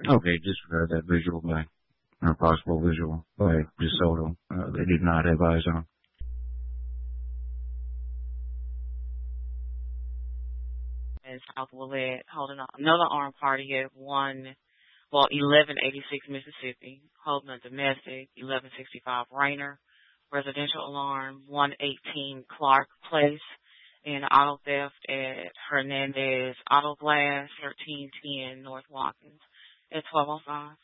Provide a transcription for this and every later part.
Okay, disregard that visual by, or possible visual by DeSoto. They did not have eyes on. In South Willette, holding another armed party at 1186 Mississippi, holding a domestic, 1165 Rainer, residential alarm, 118 Clark Place, and auto theft at Hernandez Auto Glass, 1310 North Watkins, at 1205.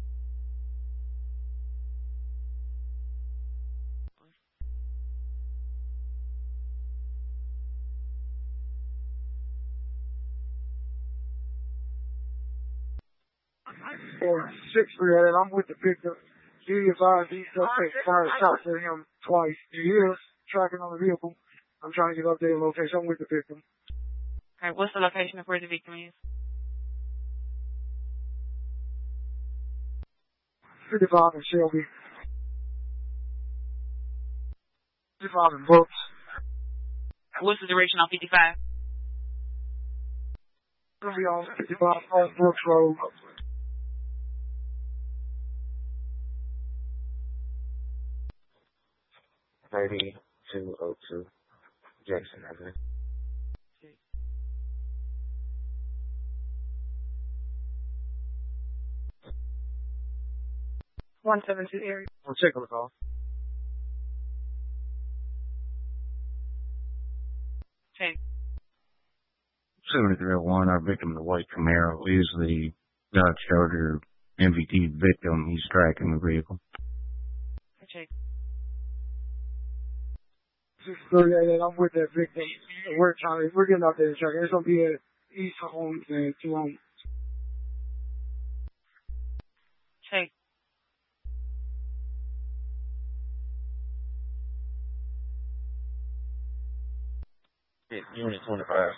Or 638, I'm with the victim. He advised these suspects fired shots at him twice. He is tracking on the vehicle. I'm trying to get updated location. I'm with the victim. Okay, what's the location of where the victim is? 55 in Shelby. 55 in Brooks. What's the direction on 55? Gonna be on 55 on Brooks Road. $3202 Jackson Avenue. 172 area. We'll take a call. Okay. 7301, our victim, the white Camaro, is the Dodge Charger MVT victim. He's tracking the vehicle. Okay. 638, I'm with that victim. We're getting out there to check. It's gonna be at East Homes and 2 Homes. Okay. Unit 25.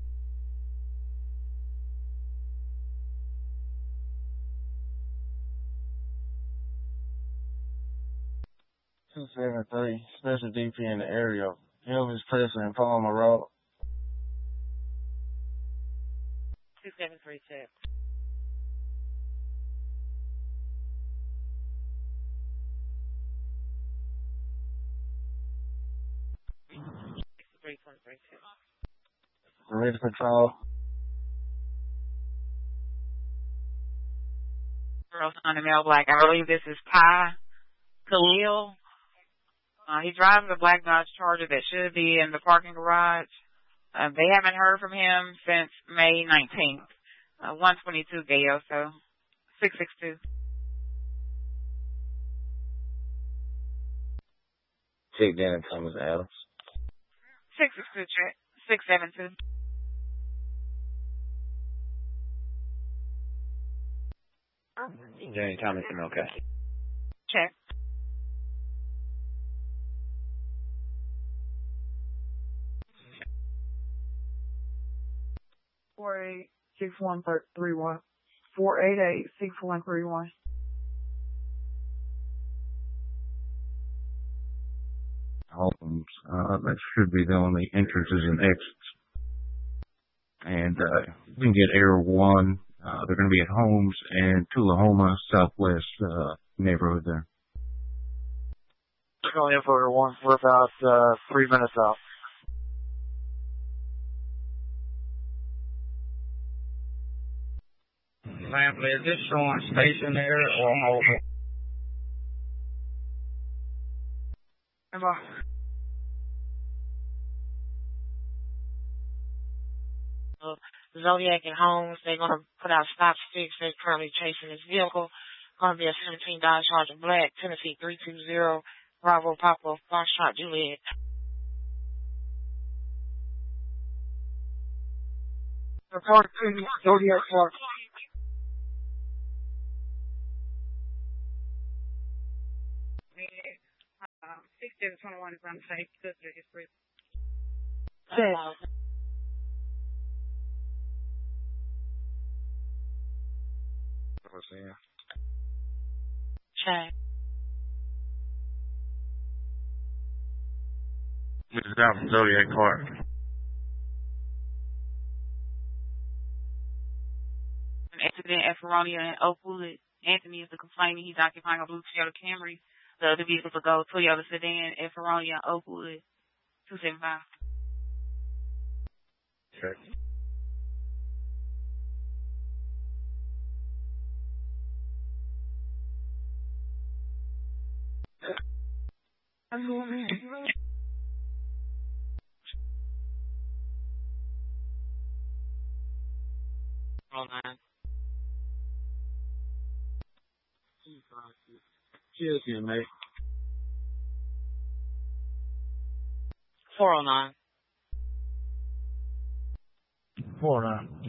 Two 73, special DP in the area of Elvis Presley and Palmer Road. 273 check. Ready for trial. Girls on the male black. I believe this is Ty Khalil. He drives a black Dodge Charger that should be in the parking garage. They haven't heard from him since May 19th. 122 Gayo, so 662. Take Dan and Thomas Adams. 662 check. 672. Jenny Thomas and okay. Check. $488-6131. $488-6131. Homes. That should be the only entrances and exits. And we can get Air 1. They're going to be at Holmes and Tullahoma Southwest neighborhood there. Going in for Air 1. We're about 3 minutes out. Lampley, is this showing stationary or mobile? Emma. Zodiac and Holmes, they're going to put out stop sticks. They're currently chasing this vehicle. Going to be a 17 Dodge Charger Black, Tennessee 320, Bravo Papa, Foxtrot Juliet. Report to Zodiac Park. 6721 is on site. Good, it's free. Check. This is out from Zodiac Park. accident at Feronia and Oakwood. Anthony is the complainant. He's occupying a blue Toyota Camry. The other vehicles will go Toyota sedan at Feronia and Oakwood. 275. Check. I'm going to be 409. Cheers, you mate. 409. 409.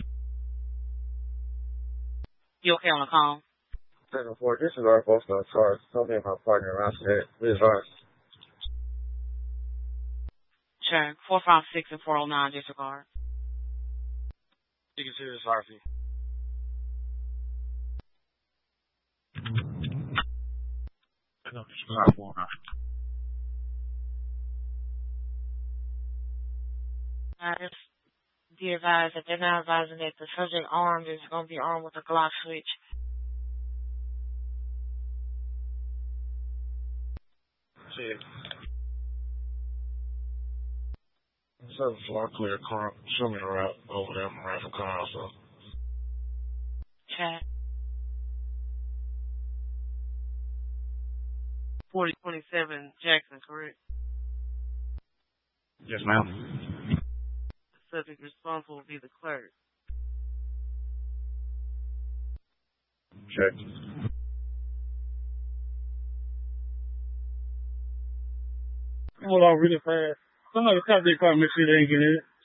You okay on the call? 7-4. This is our post on charge. Something my partner around said. This is ours. Sure. 456 and 409 disregard. You can see this RP. Just be advised that they're not advising that the subject armed is going to be armed with a Glock switch. See. So far clear car. Show me the route over there. I'm right for car also. Chat. 4027 Jackson, correct? Yes, ma'am. The subject responsible will be the clerk. Check. Hold on really fast. Somebody stop their car and make sure they ain't getting it.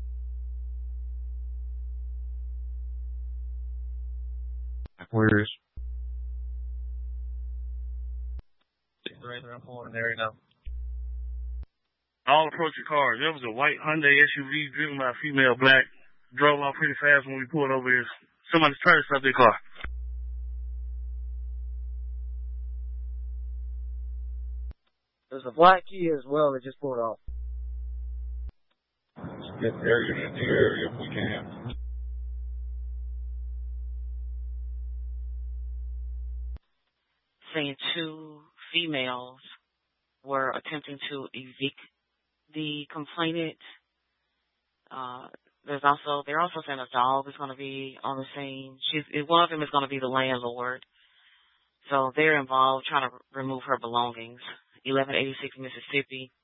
Where is? Right there, I'm pulling there now. All approach your cars. There was a white Hyundai SUV driven by a female black. Drove off pretty fast when we pulled over here. Somebody tried to stop their car. There's a black key as well that just pulled off. Let's get the area in the area if we can. Saying 2 females were attempting to evict the complainant. They're also saying a dog is going to be on the scene. One of them is going to be the landlord. So they're involved trying to remove her belongings. 1186 Mississippi.